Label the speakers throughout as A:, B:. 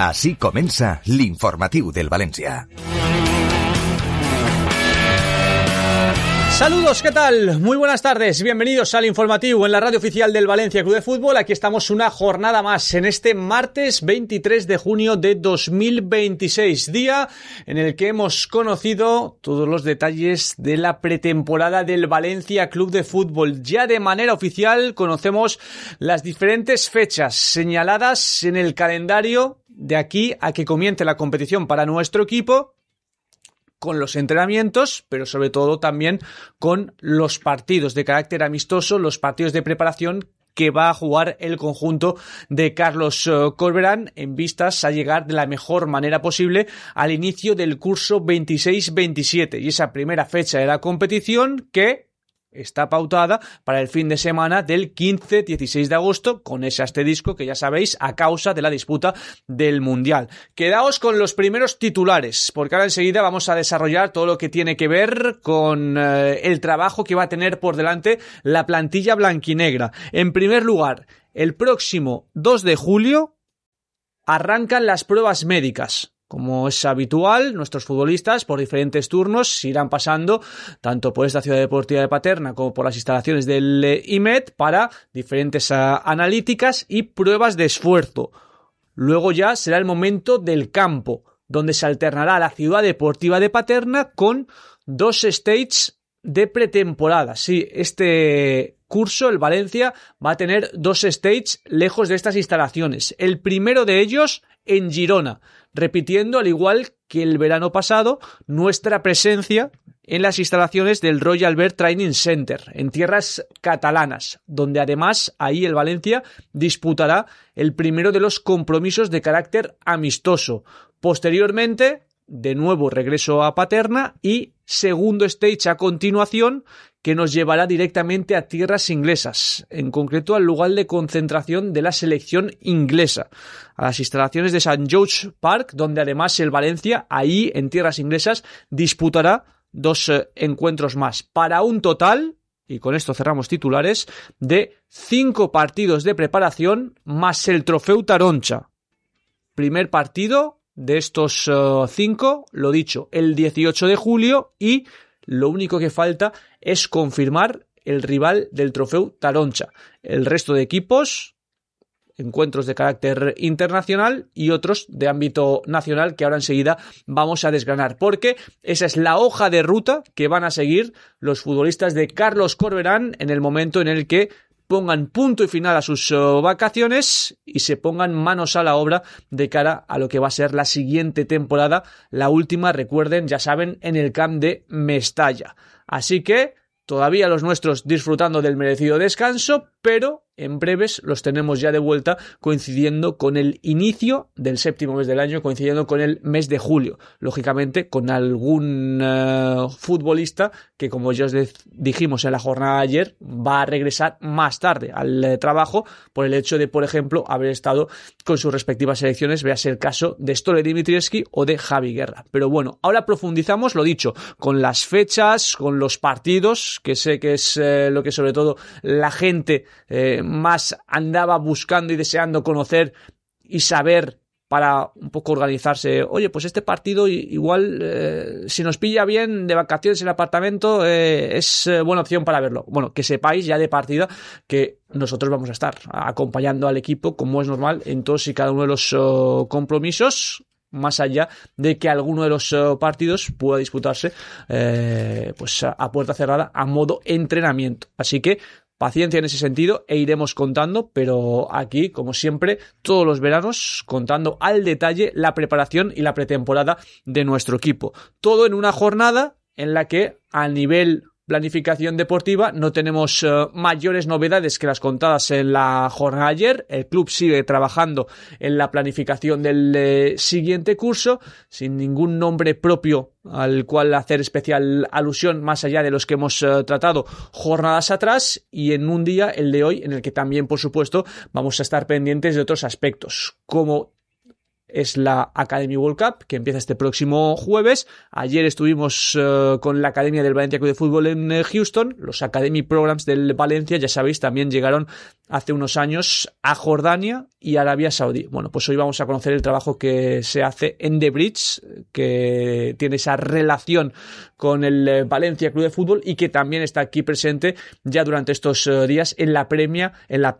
A: Així comença l'informatiu del València.
B: Saludos, ¿qué tal? Muy buenas tardes, bienvenidos al informativo en la radio oficial del Valencia Club de Fútbol. Aquí estamos una jornada más en este martes 23 de junio de 2026, día en el que hemos conocido todos los detalles de la pretemporada del Valencia Club de Fútbol. Ya de manera oficial conocemos las diferentes fechas señaladas en el calendario de aquí a que comience la competición para nuestro equipo, con los entrenamientos, pero sobre todo también con los partidos de carácter amistoso, los partidos de preparación que va a jugar el conjunto de Carlos Corberán en vistas a llegar de la mejor manera posible al inicio del curso 26-27 y esa primera fecha de la competición que está pautada para el fin de semana del 15-16 de agosto, con ese asterisco que ya sabéis a causa de la disputa del Mundial. Quedaos con los primeros titulares, porque ahora enseguida vamos a desarrollar todo lo que tiene que ver con el trabajo que va a tener por delante la plantilla blanquinegra. En primer lugar, el próximo 2 de julio arrancan las pruebas médicas. Como es habitual, nuestros futbolistas por diferentes turnos irán pasando tanto por esta ciudad deportiva de Paterna como por las instalaciones del IMED para diferentes analíticas y pruebas de esfuerzo. Luego ya será el momento del campo, donde se alternará la ciudad deportiva de Paterna con 2 stages de pretemporada. Sí, este curso, el Valencia, va a tener 2 stages lejos de estas instalaciones. El primero de ellos en Girona, repitiendo, al igual que el verano pasado, nuestra presencia en las instalaciones del Royal Albert Training Center, en tierras catalanas, donde además ahí el Valencia disputará el primero de los compromisos de carácter amistoso. Posteriormente, de nuevo regreso a Paterna y segundo stage a continuación que nos llevará directamente a tierras inglesas, en concreto al lugar de concentración de la selección inglesa, a las instalaciones de St. George's Park, donde además el Valencia, ahí en tierras inglesas, disputará 2 encuentros más, para un total, y con esto cerramos titulares, de 5 partidos de preparación más el Trofeu Taroncha. Primer partido de estos 5, lo dicho, el 18 de julio y lo único que falta es confirmar el rival del Trofeu Taroncha. El resto de equipos, encuentros de carácter internacional y otros de ámbito nacional que ahora enseguida vamos a desgranar, porque esa es la hoja de ruta que van a seguir los futbolistas de Carlos Corberán en el momento en el que pongan punto y final a sus vacaciones y se pongan manos a la obra de cara a lo que va a ser la siguiente temporada, la última, recuerden, ya saben, en el camp de Mestalla. Así que todavía los nuestros disfrutando del merecido descanso, pero en breves los tenemos ya de vuelta coincidiendo con el inicio del 7º mes del año, coincidiendo con el mes de julio. Lógicamente con algún futbolista que, como ya os dijimos en la jornada de ayer, va a regresar más tarde al trabajo por el hecho de, por ejemplo, haber estado con sus respectivas selecciones, véase el caso de Stole Dimitrievski o de Javi Guerra. Pero bueno, ahora profundizamos, lo dicho, con las fechas, con los partidos, que sé que es lo que sobre todo la gente más andaba buscando y deseando conocer y saber para un poco organizarse. Oye, pues este partido igual, si nos pilla bien de vacaciones en el apartamento, es buena opción para verlo. Bueno, que sepáis ya de partida que nosotros vamos a estar acompañando al equipo, como es normal, en todos y cada uno de los compromisos, más allá de que alguno de los partidos pueda disputarse pues a puerta cerrada a modo entrenamiento. Así que paciencia en ese sentido e iremos contando, pero aquí, como siempre, todos los veranos contando al detalle la preparación y la pretemporada de nuestro equipo. Todo en una jornada en la que a nivel planificación deportiva no tenemos mayores novedades que las contadas en la jornada de ayer. El club sigue trabajando en la planificación del siguiente curso sin ningún nombre propio al cual hacer especial alusión más allá de los que hemos tratado jornadas atrás, y en un día, el de hoy, en el que también por supuesto vamos a estar pendientes de otros aspectos como es la Academy World Cup, que empieza este próximo jueves. Ayer estuvimos con la Academia del Valencia Club de Fútbol en Houston. Los Academy Programs del Valencia, ya sabéis, también llegaron hace unos años a Jordania y Arabia Saudí. Bueno, pues hoy vamos a conocer el trabajo que se hace en The Bridge, que tiene esa relación con el Valencia Club de Fútbol y que también está aquí presente ya durante estos días en la previa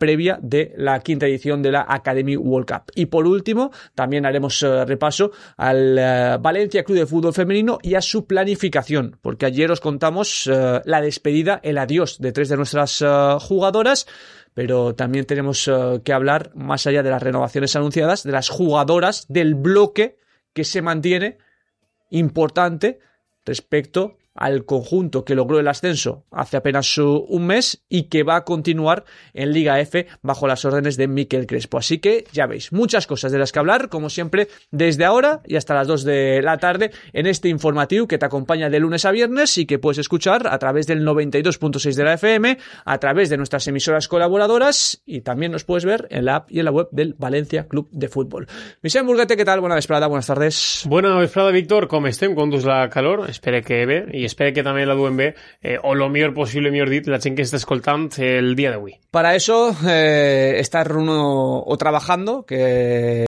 B: de la quinta edición de la Academy World Cup. Y por último, también haremos repaso al Valencia Club de Fútbol femenino y a su planificación, porque ayer os contamos la despedida, el adiós de 3 de nuestras jugadoras, pero también tenemos que hablar, más allá de las renovaciones anunciadas, de las jugadoras, del bloque que se mantiene importante respecto al conjunto que logró el ascenso hace apenas un mes y que va a continuar en Liga F bajo las órdenes de Miquel Crespo. Así que ya veis, muchas cosas de las que hablar, como siempre, desde ahora y hasta las 2 de la tarde en este informativo que te acompaña de lunes a viernes y que puedes escuchar a través del 92.6 de la FM, a través de nuestras emisoras colaboradoras y también nos puedes ver en la app y en la web del Valencia Club de Fútbol. Vicent Burguete, ¿qué tal? Bona vesprada, buenas tardes.
C: Bona vesprada, Víctor. Com estem? Com dus la calor? Espero que bé i espero que també la duem bé, o lo millor possible, millor dit, la gent que està escoltant el dia d'avui.
B: Para eso, estar uno o trabajando, que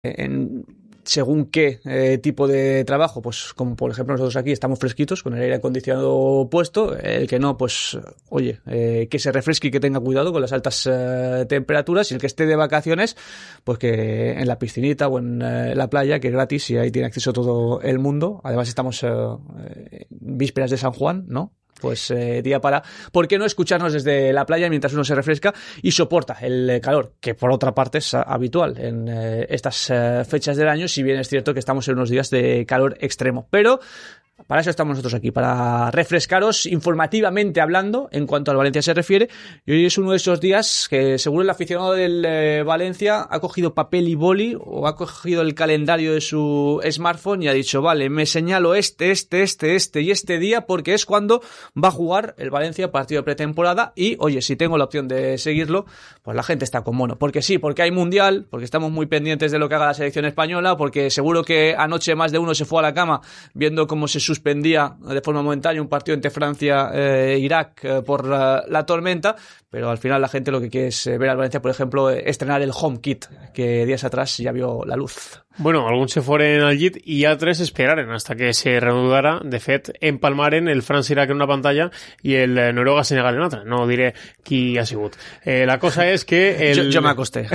B: según qué tipo de trabajo, pues como por ejemplo nosotros aquí estamos fresquitos con el aire acondicionado puesto, el que no, pues oye, que se refresque y que tenga cuidado con las altas temperaturas, y el que esté de vacaciones, pues que en la piscinita o en la playa, que es gratis y ahí tiene acceso todo el mundo. Además estamos vísperas de San Juan, ¿no? Pues día para, ¿por qué no escucharnos desde la playa mientras uno se refresca y soporta el calor, que por otra parte es habitual en estas fechas del año, si bien es cierto que estamos en unos días de calor extremo? Pero para eso estamos nosotros aquí, para refrescaros informativamente hablando en cuanto al Valencia se refiere. Y hoy es uno de esos días que seguro el aficionado del Valencia ha cogido papel y boli o ha cogido el calendario de su smartphone y ha dicho, vale, me señalo este y este día porque es cuando va a jugar el Valencia partido de pretemporada y, oye, si tengo la opción de seguirlo, pues la gente está con mono. Porque sí, porque hay Mundial, porque estamos muy pendientes de lo que haga la selección española, porque seguro que anoche más de uno se fue a la cama viendo cómo se suspendía de forma momentánea un partido entre Francia e Irak por la tormenta, pero al final la gente lo que quiere es ver al Valencia, por ejemplo, estrenar el home kit, que días atrás ya vio la luz.
C: Bueno, alguns se foren al llit i altres esperaren hasta que se reanudara. De fet, empalmaren el França-Irak en una pantalla i el Noruega-Senegal en otra. No diré qui ha sigut. La cosa és que...
B: Yo me acosté.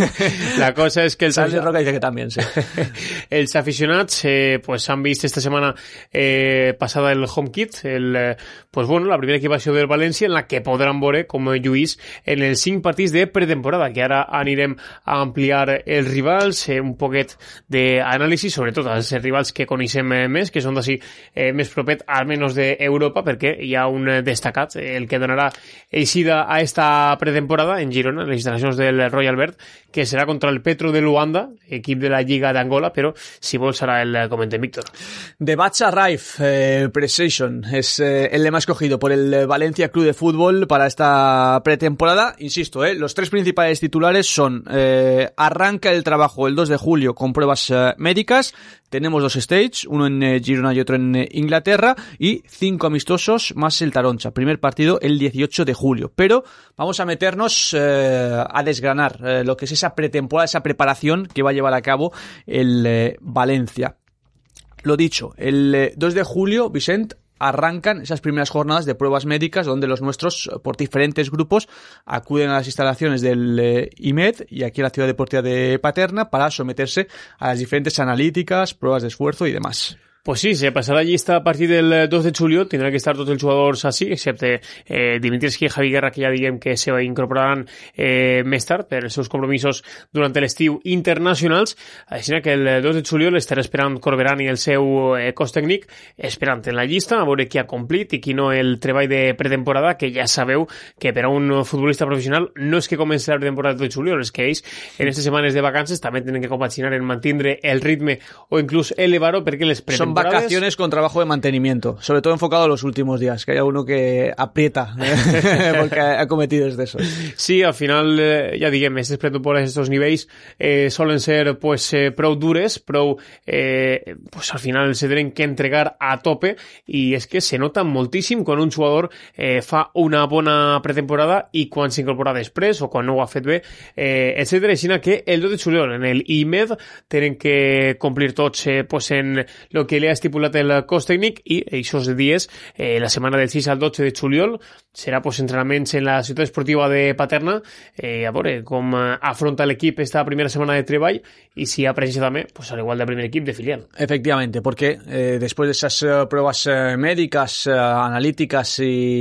C: La cosa és que...
B: Santi Roca dice que también, sí.
C: Els aficionats pues han vist esta setmana passada el home kit, pues bueno, la primera equipació del València, en la que podran veure com lluís en els 5 partits de pretemporada, que ara anirem a ampliar els rivals, un poquet d'anàlisi, sobretot els rivals que coneixem més, que són d'ací més propet, almenys d'Europa, perquè hi ha un destacat, el que donarà eixida a esta pretemporada en Girona, en les instal·lacions del Royal Albert, que serà contra el Petro de Luanda, equip de la Lliga d'Angola, però si vols serà el comentem, Víctor.
B: The Bats Arrive Precision es el lema escogido por el Valencia Club de Fútbol para esta pretemporada. Insisto, los 3 principales titulares son arranca el trabajo el 2 de julio con pruebas médicas, tenemos 2 stages, uno en Girona y otro en Inglaterra, y 5 amistosos más el Taroncha, primer partido el 18 de julio. Pero vamos a meternos a desgranar lo que es esa pretemporada, esa preparación que va a llevar a cabo el Valencia. Lo dicho, el 2 de julio, Vicent, arrancan esas primeras jornadas de pruebas médicas donde los nuestros, por diferentes grupos, acuden a las instalaciones del IMED y aquí a la Ciudad Deportiva de Paterna para someterse a las diferentes analíticas, pruebas de esfuerzo y demás.
C: Pues sí, se passarà llista a partir del 2 de juliol, tindrà que estar tots els jugadors així, excepte Dimitrescu i Javi Guerra, que ja diguem que se incorporaran més tard per els seus compromisos durant l'estiu internacionals. Així que el 2 de juliol estarà esperant Corberán i el seu cos tècnic, esperant en la llista, a veure qui ha complit i qui no el treball de pretemporada, que ja sabeu que per a un futbolista professional no és que comenci la pretemporada el 2 de juliol, és que ells en aquestes setmanes de vacances també tenen que compaginar en mantindre el ritme o inclús elevar-ho perquè les pretemporades
B: vacaciones con trabajo de mantenimiento, sobre todo enfocado a los últimos días, que haya uno que aprieta porque ha cometido excesos.
C: Sí, al final, ja diguem, aquestes pretemporades, estos nivells solen ser pues prou dures, prou pues al final se tenen que entregar a tope, i és que se nota moltíssim quan un jugador fa una bona pretemporada i quan s'incorpora després o quan no ho ha fet bé, etcètera. Així que el 2 de juliol en el IMED tenen que complir tots pues en lo que li ha estipulat el cos tècnic, i aquests dies, la setmana del 6 al 12 de juliol, serà pues entrenaments en la ciutat esportiva de Paterna, a veure com afronta l'equip esta primera setmana de treball y si aparece también, pues al igual del primer equipo de filial.
B: Efectivamente, porque después de esas pruebas médicas, analíticas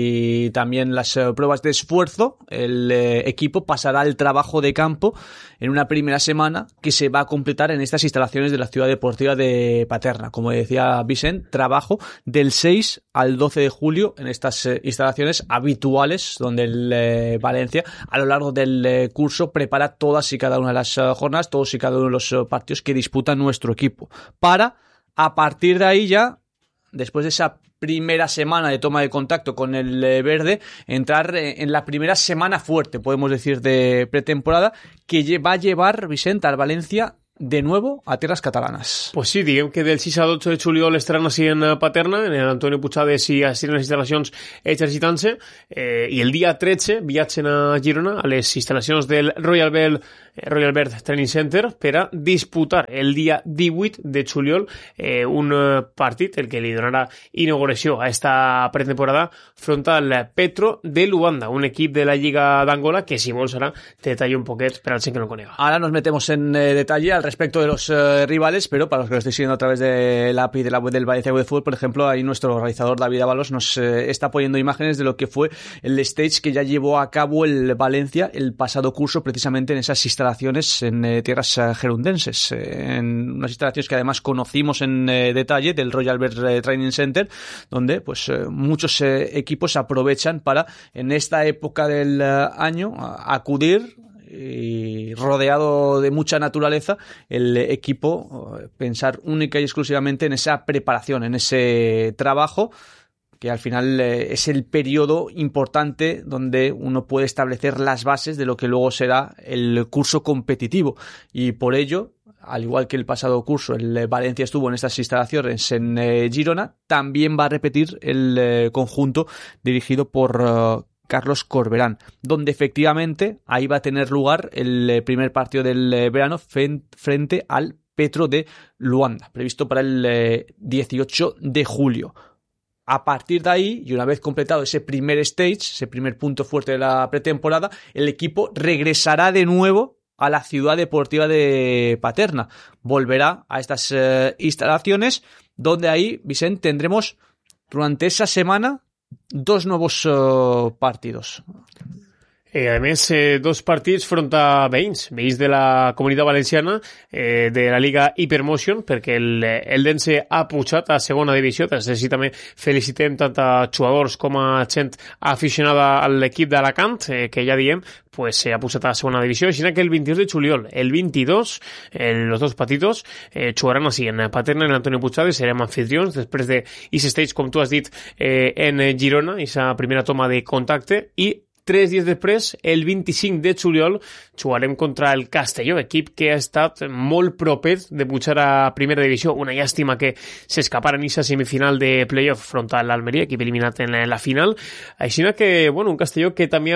B: y también las pruebas de esfuerzo, el equipo pasará al trabajo de campo en una primera semana que se va a completar en estas instalaciones de la ciudad deportiva de Paterna. Como decía Vicent, trabajo del 6 al 12 de julio en estas instalaciones habituales donde el Valencia a lo largo del curso prepara todas y cada una de las jornadas, todos y cada uno de los partidos que disputa nuestro equipo, para a partir de ahí ya, después de esa primera semana de toma de contacto con el verde, entrar en la primera semana fuerte, podemos decir, de pretemporada, que va a llevar Vicent al Valencia de nuevo a tierras catalanas.
C: Pues sí, diguem que del 6 al 8 de juliol estaran així en Paterna, en el Antonio Puigades i així en les instal·lacions exercitant-se, i el dia 13 viatgen a Girona, a les instal·lacions del Royal Berd Training Center, per a disputar el dia 18 de juliol un partit, el que li donarà inauguració a esta pretemporada front al Petro de Luanda, un equip de la Lliga d'Angola que, si vols, ara te detallo un poquet per al gent que no conega.
B: Ahora nos metemos en detalle al respecto de los rivales, pero para los que lo estéis siguiendo a través de la API de la web del Valencia de Fútbol, por ejemplo, ahí nuestro realizador David Ábalos nos está poniendo imágenes de lo que fue el stage que ya llevó a cabo el Valencia el pasado curso, precisamente en esas instalaciones en tierras gerundenses, en unas instalaciones que además conocimos en detalle del Royal Berd Training Center, donde pues muchos equipos aprovechan para en esta época del año acudir, y rodeado de mucha naturaleza, el equipo pensar única y exclusivamente en esa preparación, en ese trabajo que al final es el periodo importante donde uno puede establecer las bases de lo que luego será el curso competitivo, y por ello, al igual que el pasado curso, el Valencia estuvo en estas instalaciones en Girona, también va a repetir el conjunto dirigido por Carlos Corberán, donde efectivamente ahí va a tener lugar el primer partido del verano frente al Petro de Luanda, previsto para el 18 de julio. A partir de ahí, y una vez completado ese primer stage, ese primer punto fuerte de la pretemporada, el equipo regresará de nuevo a la ciudad deportiva de Paterna. Volverá a estas instalaciones, donde ahí, Vicent, tendremos durante esa semana dos nuevos partidos.
C: A més, dos partits front a veïns de la Comunitat Valenciana, de la Liga Hypermotion, perquè el Dense ha pujat a segona divisió. Des d'ací també felicitem tant a jugadors com a gent aficionada a l'equip d'Alacant, que ja diem, pues ha pujat a segona divisió. Així que el 22 de juliol, el 22, los dos partidos jugaran així en Paterna, en Antonio Puigades, serem anfitrions després de Is Stage, com tu has dit, en Girona, esa primera toma de contacte, i 3 dies després, el 25 de juliol, jugarem contra el Castelló, equip que ha estat molt proper de pujar a primera divisió. Una llàstima que s'escapara en aquesta semifinal de playoff front a l'Almeria, equip eliminat en la final. Així que, un Castelló que també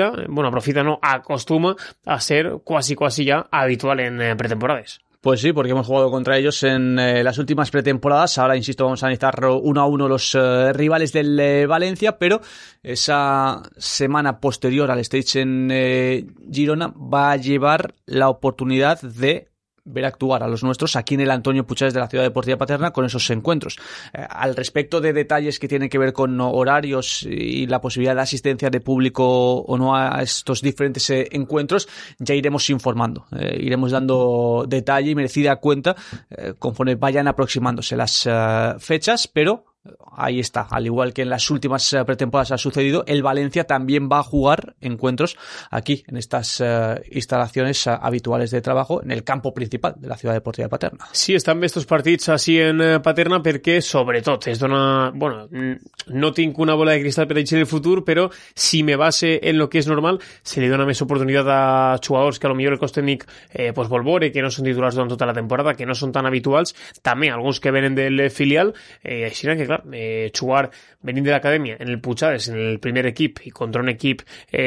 C: acostuma a ser quasi ja habitual en pretemporades.
B: Pues sí, porque hemos jugado contra ellos en las últimas pretemporadas. Ahora, insisto, vamos a analizar uno a uno los rivales del Valencia, pero esa semana posterior al stage en Girona va a llevar la oportunidad de ver actuar a los nuestros aquí en el Antonio Puigades de la Ciudad Deportiva Paterna con esos encuentros. Al respecto de detalles que tienen que ver con horarios y la posibilidad de asistencia de público o no a estos diferentes encuentros, ya iremos informando, iremos dando detalle y merecida cuenta conforme vayan aproximándose las fechas, pero ahí está, al igual que en las últimas pretemporadas ha sucedido, el Valencia también va a jugar encuentros aquí, en estas instalaciones habituales de trabajo, en el campo principal de la Ciutat Deportiva de Paterna.
C: Sí, estan bé estos partits així en Paterna perquè, sobretot, es dona... Bueno, no tinc una bola de cristal per així en el futur, però si me base en lo que és normal, se li dona més oportunitat a jugadors que a lo millor el cos tècnic pues vol veure, que no són titulars durant tota la temporada, que no són tan habituals, també alguns que venen del filial, així que clar, jugar venint de l'acadèmia en el Puigades, en el primer equip i contra un equip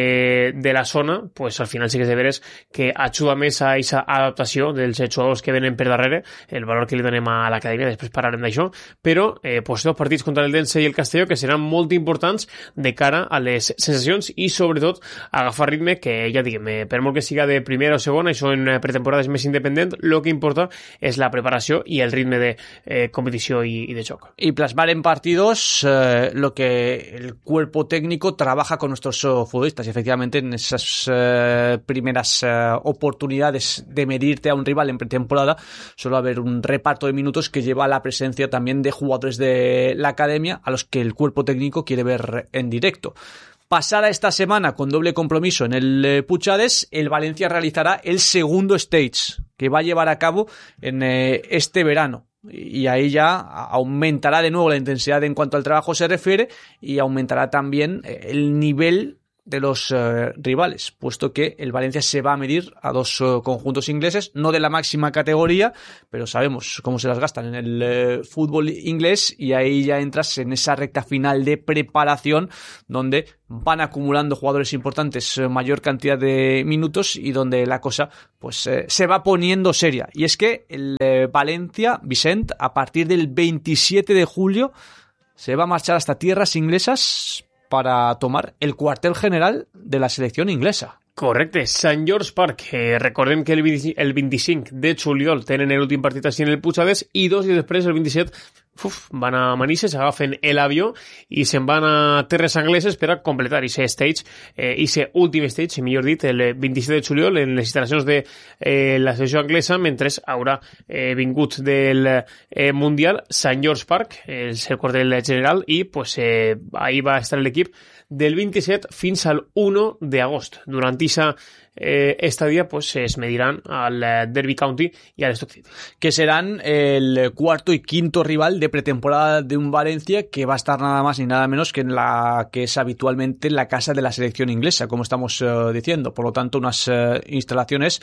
C: de la zona, pues al final sí que és de veres que ajuda més a aquesta adaptació dels jugadors que venen per darrere, el valor que li donem a l'acadèmia, després parlarem d'això, però pues dos partits contra el Dense i el Castelló que seran molt importants de cara a les sensacions i sobretot agafar ritme, que ja diguem, per molt que siga de primera o segona, això en pretemporada és més independent, el que importa és la preparació i el ritme de competició i de joc.
B: Y plasmar en partidos lo que el cuerpo técnico trabaja con nuestros futbolistas. Y efectivamente, en esas primeras oportunidades de medirte a un rival en pretemporada, suele haber un reparto de minutos que lleva a la presencia también de jugadores de la academia a los que el cuerpo técnico quiere ver en directo. Pasada esta semana con doble compromiso en el Puigades, el Valencia realizará el segundo stage que va a llevar a cabo en este verano. Y ahí ya aumentará de nuevo la intensidad en cuanto al trabajo se refiere y aumentará también el nivel de los rivales, puesto que el Valencia se va a medir a dos conjuntos ingleses, no de la máxima categoría, pero sabemos cómo se las gastan en el fútbol inglés, y ahí ya entras en esa recta final de preparación donde van acumulando jugadores importantes mayor cantidad de minutos y donde la cosa pues se va poniendo seria. Y es que el Valencia, Vicent, a partir del 27 de julio se va a marchar hasta tierras inglesas para tomar el cuartel general de la selección inglesa.
C: Correcte, Sant George Park. Recordem que el 25 de juliol tenen l'últim partit així en el Puigades i 2 dies després, el 27, van a Manises, agafen l'avió i se'n van a terres angleses per a completar aquest stage, aquest últim stage, millor dit, el 27 de juliol en les instal·lacions de la selecció anglesa, mentre haurà vingut del Mundial Sant George Park, el quartel general, i pues, ahí va estar l'equip del 27 fins al 1 d'agost. Durant aquesta estadía pues se medirán al Derby County y al Stoke City,
B: que serán el cuarto y quinto rival de pretemporada de un Valencia que va a estar nada más ni nada menos que en la que es habitualmente la casa de la selección inglesa, como estamos diciendo. Por lo tanto, unas instalaciones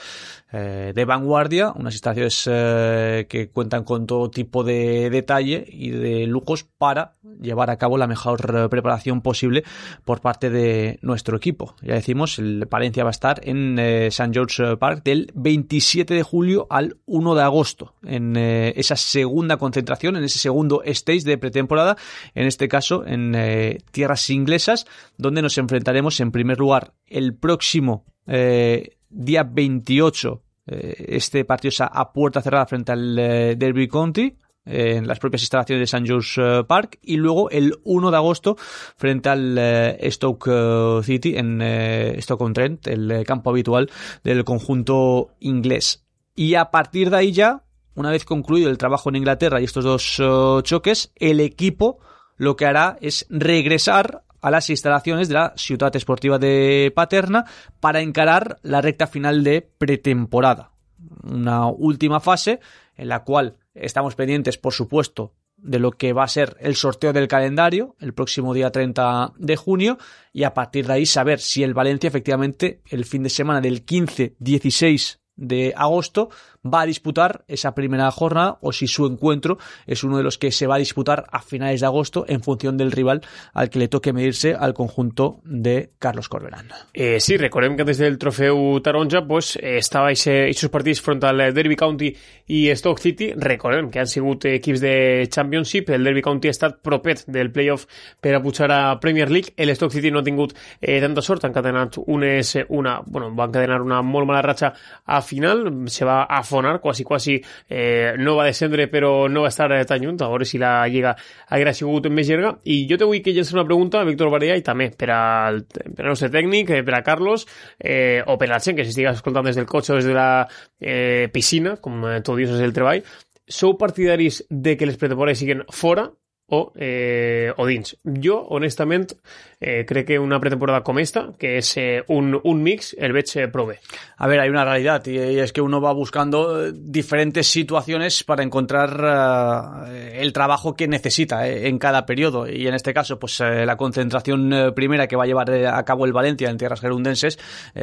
B: de vanguardia, unas instalaciones que cuentan con todo tipo de detalle y de lujos para llevar a cabo la mejor preparación posible por parte de nuestro equipo. Ya decimos, el Valencia va a estar en St. George Park del 27 de julio al 1 de agosto, en esa segunda concentración, en ese segundo stage de pretemporada, en este caso en tierras inglesas, donde nos enfrentaremos en primer lugar el próximo día 28, este partido es a puerta cerrada frente al Derby County, en las propias instalaciones de St. George Park, y luego el 1 de agosto frente al Stoke City en Stoke-on-Trent, el campo habitual del conjunto inglés. Y a partir de ahí ya, una vez concluido el trabajo en Inglaterra y estos dos choques, el equipo lo que hará es regresar a las instalaciones de la Ciutat Esportiva de Paterna para encarar la recta final de pretemporada. Una última fase en la cual estamos pendientes, por supuesto, de lo que va a ser el sorteo del calendario el próximo día 30 de junio y a partir de ahí saber si el Valencia efectivamente el fin de semana del 15-16 de agosto va a disputar esa primera jornada o si su encuentro es uno de los que se va a disputar a finales de agosto en función del rival al que le toque medirse al conjunto de Carlos Corberán.
C: Sí, recordem que des del trofeu taronja pues, estava aquests partits front al Derby County i Stoke City. Recordem que han sigut equips de Championship, el Derby County ha estat propet del playoff per a pujar a Premier League, el Stoke City no ha tingut tanta sort, han encadenat van encadenar una molt mala ratxa a final, se va afonar, quasi no va descendre però no va estar tan lluny, a veure si la Lliga haguera sigut més llarga. I jo te vull que llençar una pregunta a Víctor Varela i també per al nostre tècnic, per a Carlos, o per a la gent que s'estiga escoltant des del cotxe o des de la piscina, com tu dius, és el treball. Sou partidaris de que les pretemporades siguen fora o dins. Jo, honestament, crec que una pretemporada com esta, que és un mix, el veig prou bé.
B: A ver, hay una realidad y es que uno va buscando diferentes situaciones para encontrar el trabajo que necesita en cada periodo, y en este caso pues la concentración primera que va a llevar a cabo el Valencia en tierras gerundenses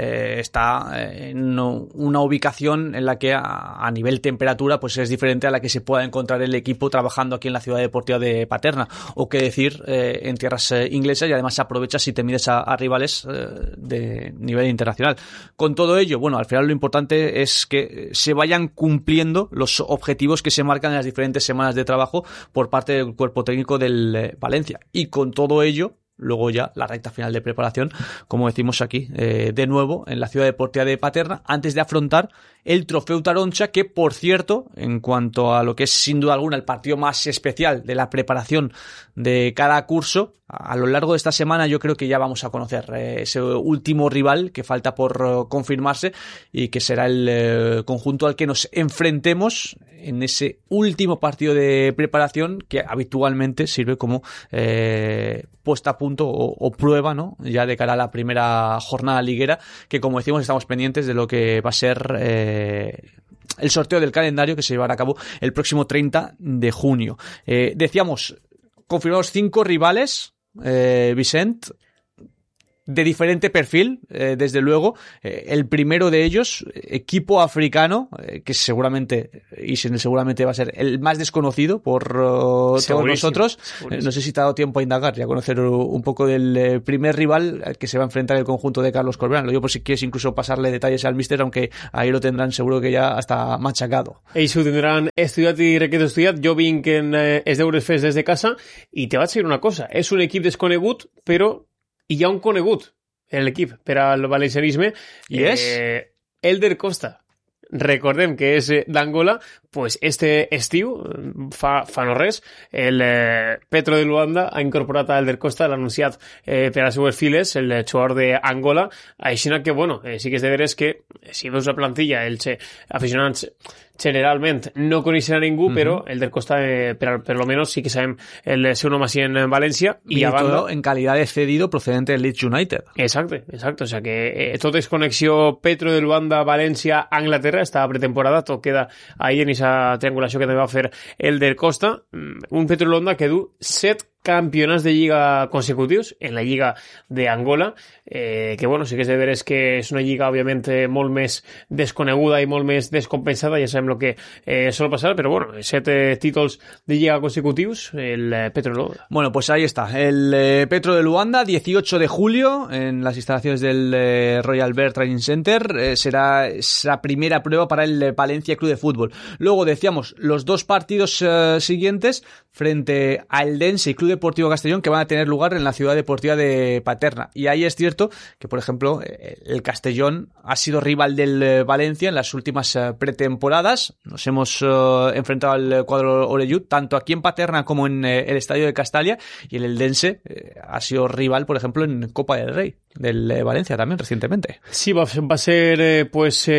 B: está en una ubicación en la que a nivel temperatura pues es diferente a la que se pueda encontrar el equipo trabajando aquí en la ciudad deportiva de Paterna, o qué decir en tierras inglesas, y además aprovecha si te mides a rivales de nivel internacional. Con todo ello, bueno, al final lo importante es que se vayan cumpliendo los objetivos que se marcan en las diferentes semanas de trabajo por parte del cuerpo técnico del Valencia, y con todo ello luego ya la recta final de preparación, como decimos aquí, de nuevo en la ciudad deportiva de Paterna, antes de afrontar el Trofeu Taroncha, que por cierto, en cuanto a lo que es sin duda alguna el partido más especial de la preparación de cada curso, a lo largo de esta semana yo creo que ya vamos a conocer ese último rival que falta por confirmarse, y que será el conjunto al que nos enfrentemos en ese último partido de preparación, que habitualmente sirve como puesta a punto o prueba, ¿no?, ya de cara a la primera jornada liguera, que como decimos estamos pendientes de lo que va a ser el sorteo del calendario, que se llevará a cabo el próximo 30 de junio. Decíamos, confirmados 5 rivales, Vicent, de diferente perfil, desde luego. El primero de ellos, equipo africano, que seguramente, y seguramente va a ser el más desconocido por todos nosotros. No sé si te ha dado tiempo a indagar y a conocer un poco del primer rival al que se va a enfrentar el conjunto de Carlos Corberán. Lo digo por si quieres incluso pasarle detalles al míster, aunque ahí lo tendrán seguro que ya hasta machacado.
C: Ells ho tindran estudiat i requet estudiat. Jo vinc en els deures fets des de casa i te vaig dir una cosa. És un equip desconegut, però hi ha un conegut en l'equip per al valencianisme.
B: I és?
C: Elder Costa. Recordem que és d'Angola. Pues este estiu, fa no res, el Petro de Luanda ha incorporat a Elder Costa, l'ha anunciat per a les seues files, el jugador d'Angola. Així que, bueno, sí que és de veres que si veus la plantilla, els aficionats generalment no coneixen a ningú, però Elder Costa, per lo menos, sí que sabem el seu nom així en València.
B: Y a banda, en calidad de cedido procedente del Leeds United.
C: Exacte. O sea que tot és connexió Petro de Luanda, València, Anglaterra. Esta pretemporada tot queda ahí en esa triangulació que també va fer Elder Costa. Un Petro de Luanda que du 7 campionats de lliga consecutius en la lliga d'Angola, que bueno, sí que és de veres que és una lliga òbviament molt més desconeguda i molt més descompensada, ja sabem el que sol passar, però bueno, 7 títols de lliga consecutius, el Petro de Luanda.
B: Bueno, pues ahí está, el Petro de Luanda, 18 de julio, en las instalaciones del Royal Bear Training Center, será esa primera prueba para el Valencia Club de Fútbol. Luego decíamos, los 2 partidos siguientes frente al Dense y Club Deportivo Castellón, que van a tener lugar en la ciudad deportiva de Paterna. Y ahí es cierto que, por ejemplo, el Castellón ha sido rival del Valencia en las últimas pretemporadas. Nos hemos enfrentado al cuadro orellut, tanto aquí en Paterna como en el Estadio de Castalia, y el Eldense ha sido rival, por ejemplo, en Copa del Rey del Valencia también recientemente.
C: Sí, va a ser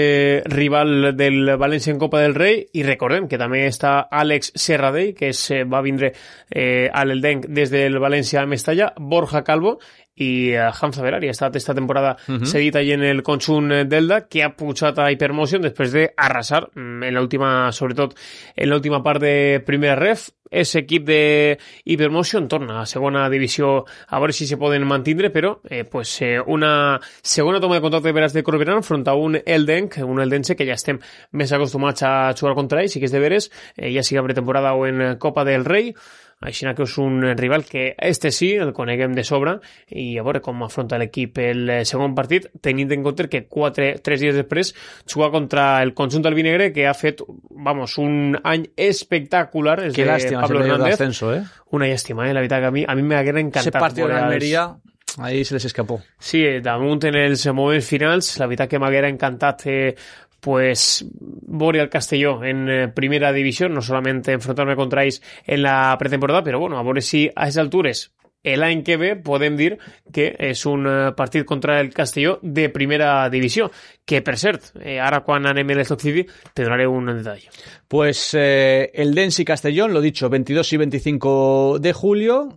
C: rival del Valencia en Copa del Rey, i recordem que també està Àlex Serradell, que va vindre a l'Eldenc des del València a Mestalla, Borja Calvo i Hamza Berari. Ha estat esta temporada cedit allí en el conjunt d'Elda, que ha pujat a Hypermotion després d'arrasar en l'última, sobretot en l'última part de primera ref. És equip de Hypermotion torna a segona divisió, a veure si se poden mantindre, però una segona toma de contacte per als de Corberán front a un Eldense que ja estem més acostumats a jugar contra ells, i que és de veres, ja sigui a pretemporada o en Copa del Rei. Així que és un rival que este sí el coneguem de sobre, i a veure com afronta l'equip el segon partit, tenint en compte que 3 dies després juga contra el conjunt albinegre, que ha fet, un any espectacular.
B: Qué lástima,
C: Pablo Hernández.
B: Ascenso,
C: Una llàstima, la veritat que a mi m'haguera encantat.
B: Ese partido de Almería, ahí se les escapó.
C: Sí, damunt en els moments finals, la veritat que m'haguera encantat veure el Castelló en primera divisió, no solament enfrontar-me contra ells en la pretemporada, però bueno, a veure si a aquestes altures l'any que ve podem dir que és un partit contra el Castelló de primera divisió, que per cert, ara quan anem a l'Stoke City te donaré un detall.
B: Pues el Dense y Castellón, lo dicho, 22 y 25 de julio,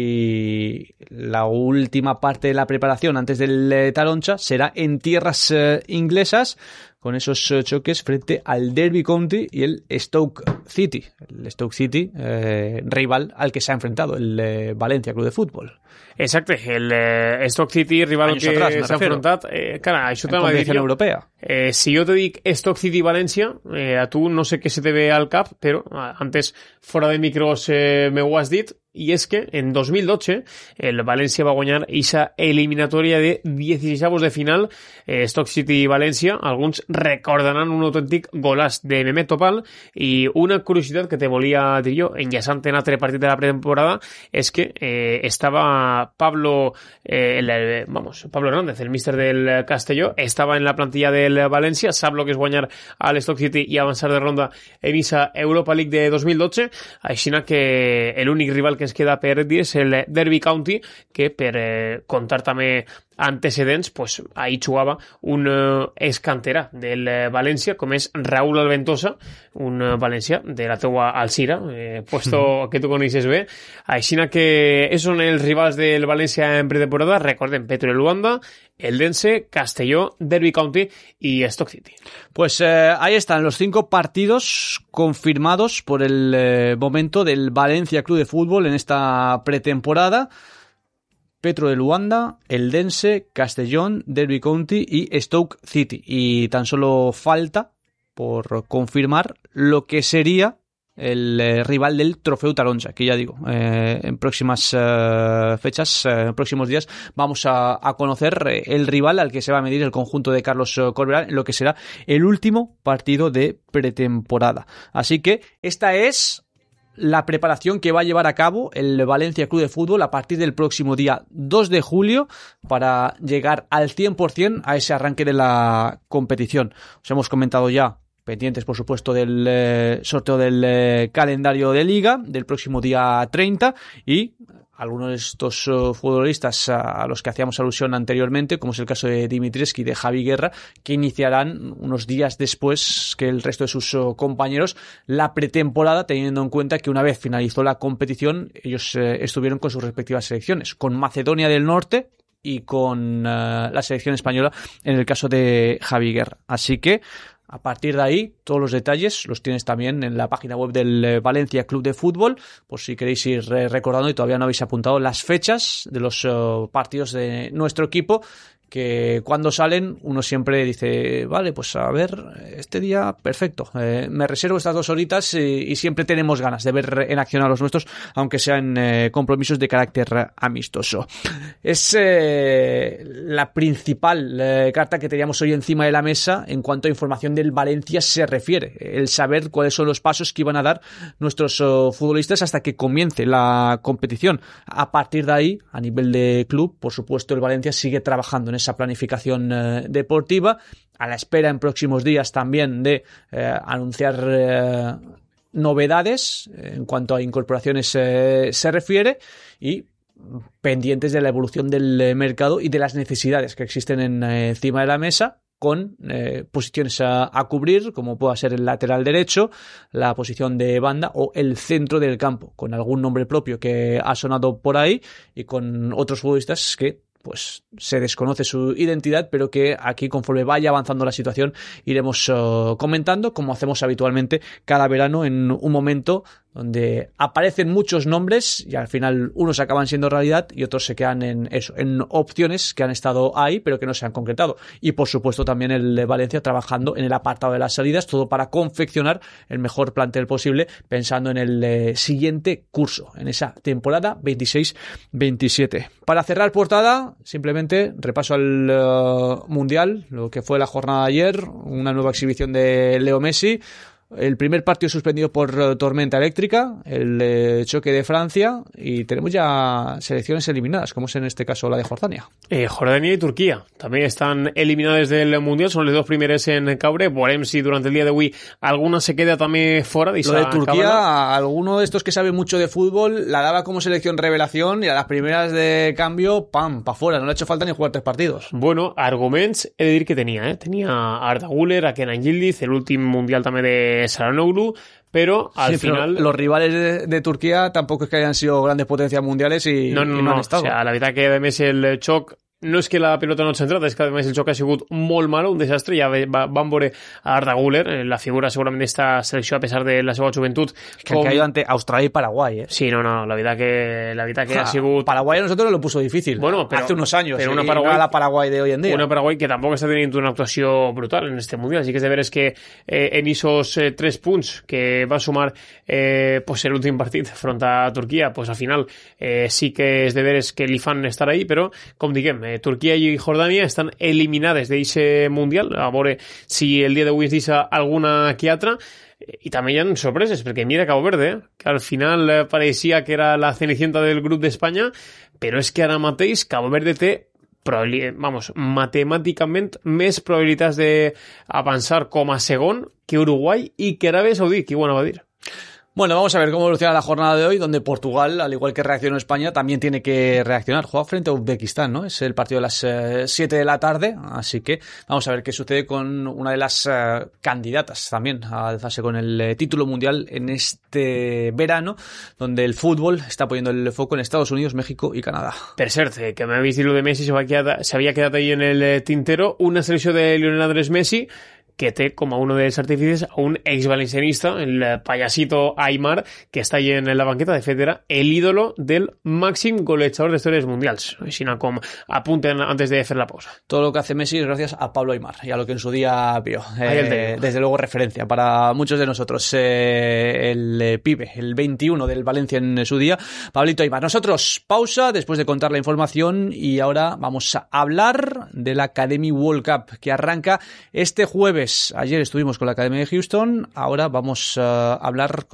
B: y la última parte de la preparación antes del Taroncha será en tierras inglesas, con esos choques frente al Derby County y el Stoke City. El Stoke City, rival al que se ha enfrentado el Valencia Club de Fútbol.
C: Exacte, el Stoke City, rival al que s'ha enfrontat. Cara, això t'ho anava a dir jo.
B: Europea.
C: Si jo te dic Stoke City-València, a tu no sé què se te ve al cap, però antes, fora de micros, me ho has dit, i és que en 2012 el València va guanyar aquesta eliminatòria de 16avos de final, Stoke City-València. Alguns recordaran un autèntic golàs de Mehmet Topal, i una curiositat que te volia dir jo, enllaçant en altre partit de la pretemporada, és que estava Pablo Hernández, el míster del Castelló, estava en la plantilla del València, sap lo que és guanyar a l'Stoke City i avançar de ronda en aquesta Europa League de 2012, així que l'únic rival que ens queda per dir és el Derby County, que per contar també antecedents, pues ahí jugava un escantera del València, com és Raúl Alventosa, un valencià de la teua Alzira, puesto que tu coneixes bé. Així que són els rivals del València en pretemporada. Recordem, Petro de Luanda, el Dense, Castelló, Derby County y Stoke City.
B: Pues ahí están los 5 partidos confirmados por el momento del Valencia Club de Fútbol en esta pretemporada. Petro de Luanda, el Dense, Castellón, Derby County y Stoke City. Y tan solo falta por confirmar lo que sería el rival del Trofeu Taronja, que ya digo, en próximas fechas, en próximos días, vamos a conocer el rival al que se va a medir el conjunto de Carlos Corberán en lo que será el último partido de pretemporada. Así que esta es la preparación que va a llevar a cabo el Valencia Club de Fútbol a partir del próximo día 2 de julio para llegar al 100% a ese arranque de la competición. Os hemos comentado ya, pendientes por supuesto del sorteo del calendario de liga del próximo día 30, y algunos de estos futbolistas a los que hacíamos alusión anteriormente, como es el caso de Dimitrescu y de Javi Guerra, que iniciarán unos días después que el resto de sus compañeros la pretemporada, teniendo en cuenta que una vez finalizó la competición ellos estuvieron con sus respectivas selecciones, con Macedonia del Norte y con la selección española en el caso de Javi Guerra. Así que a partir de ahí, todos los detalles los tienes también en la página web del Valencia Club de Fútbol, por si queréis ir recordando y todavía no habéis apuntado las fechas de los partidos de nuestro equipo, que cuando salen uno siempre dice, vale, pues a ver, este día perfecto, me reservo estas 2 horitas y siempre tenemos ganas de ver en acción a los nuestros, aunque sean compromisos de carácter amistoso. Es la principal carta que teníamos hoy encima de la mesa en cuanto a información del Valencia se refiere, el saber cuáles son los pasos que iban a dar nuestros futbolistas hasta que comience la competición. A partir de ahí, a nivel de club, por supuesto, el Valencia sigue trabajando en esa planificación deportiva, a la espera en próximos días también de anunciar novedades en cuanto a incorporaciones se refiere, y pendientes de la evolución del mercado y de las necesidades que existen encima de la mesa, con posiciones a cubrir, como pueda ser el lateral derecho, la posición de banda o el centro del campo, con algún nombre propio que ha sonado por ahí y con otros futbolistas que pues se desconoce su identidad, pero que aquí, conforme vaya avanzando la situación, iremos comentando, como hacemos habitualmente cada verano, en un momento donde aparecen muchos nombres y al final unos acaban siendo realidad y otros se quedan en eso, en opciones que han estado ahí pero que no se han concretado. Y por supuesto también el de Valencia trabajando en el apartado de las salidas, todo para confeccionar el mejor plantel posible, pensando en el siguiente curso, en esa temporada 26-27. Para cerrar portada, simplemente repaso al Mundial, lo que fue la jornada de ayer, una nueva exhibición de Leo Messi. el primer partido suspendido por tormenta eléctrica, el choque de Francia, y tenemos ya selecciones eliminadas, como es en este caso la de Jordania.
C: Jordania y Turquía también están eliminadas del Mundial, son les dos primeres en caure. Volem si durante el día d'avui alguna se queda també fora.
B: Lo de Turquía, alguno de estos que sabe mucho de fútbol la daba como selección revelación y a las primeras de cambio, pam, pa' fuera, no le ha hecho falta ni jugar 3 partidos.
C: Bueno, arguments he de dir que tenia, Tenia a Arda Güler, a Kenan Yildiz, el últim Mundial també de Çalhanoğlu, pero al final...
B: Pero los rivales de Turquía tampoco es que hayan sido grandes potencias mundiales y no han estado.
C: O sea, la veritat que a més el xoc no és que la pilota no ha centrat, és que a més el xoc ha sigut molt malo, un desastre. Ja vam veure a Arda Güler, la figura segurament d'esta selecció a pesar de la seva joventut.
B: Que ha caído ante Australia y Paraguay,
C: Sí, no, la veritat que ha sigut...
B: Paraguay a nosotros lo puso difícil, bueno, pero, hace unos años,
C: pero
B: la Paraguay de hoy en día.
C: Una Paraguay que tampoc està tenint una actuació brutal en este Mundial, así que és de veres que en esos 3 punts que va sumar pues el últim partit front a Turquia, pues al final sí que és de veres que li fan estar ahí, però com diguem, Turquia i Jordània estan eliminades d'eixe Mundial, a veure si el dia d'avui es deixa alguna que altra. I també hi ha sorpreses, perquè mira Cabo Verde, que al final pareixia que era la cenicienta del grup d'Espanya, però és que ara mateix Cabo Verde té matemàticament més probabilitats d'avançar com a segon que Uruguai i que Arabia Saudí, que ho anava a dir.
B: Bueno, vamos a ver cómo evoluciona la jornada de hoy, donde Portugal, al igual que reaccionó España, también tiene que reaccionar. Juega frente a Uzbekistán, ¿no? Es el partido de las 7 de la tarde, así que vamos a ver qué sucede con una de las candidatas también a alzarse con el título mundial en este verano, donde el fútbol está poniendo el foco en Estados Unidos, México y Canadá.
C: Per cert, que m'habéis dit lo de Messi, se había quedado ahí en el tintero, una selecció de Lionel Andrés Messi que té com a uno dels artífices a un ex-valencianista, el payasito Aimar, que està allí en la banqueta. De fet, era el ídolo del màxim golejador de històries mundials. Així com apunten antes de fer la pausa.
B: Todo lo que hace Messi es gracias a Pablo Aimar y a lo que en su día vio. Desde luego referencia para muchos de nosotros. El pibe, el 21 del Valencia en su día, Pablito Aimar. Nosotros, pausa después de contar la información y ahora vamos a hablar de la Academy World Cup que arranca este jueves. Ayer estuvimos con la Academia de Houston, ahora vamos a hablar con